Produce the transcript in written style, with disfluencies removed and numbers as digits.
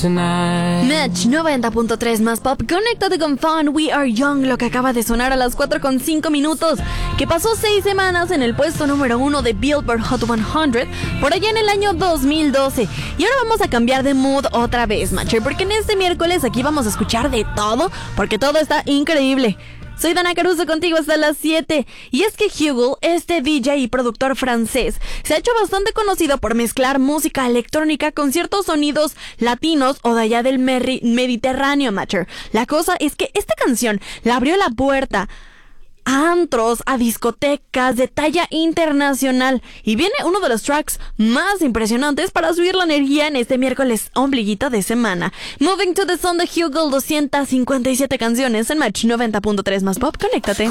tonight. Match 90.3 más pop. Conéctate con Fun, We Are Young, lo que acaba de sonar a las 4:05, que pasó 6 semanas en el puesto número 1 de Billboard Hot 100 por allá en el año 2012. Y ahora vamos a cambiar de mood otra vez, Matcher, porque en este miércoles aquí vamos a escuchar de todo, porque todo está increíble. Soy Dana Caruso contigo hasta las 7. Y es que Hugel, este DJ y productor francés, se ha hecho bastante conocido por mezclar música electrónica con ciertos sonidos latinos o de allá del Mediterráneo, Matcher. La cosa es que esta canción le abrió la puerta a antros, a discotecas de talla internacional, y viene uno de los tracks más impresionantes para subir la energía en este miércoles ombliguito de semana. Moving to the Sun de Hugel, 257 canciones en Match 90.3 más pop. Conéctate.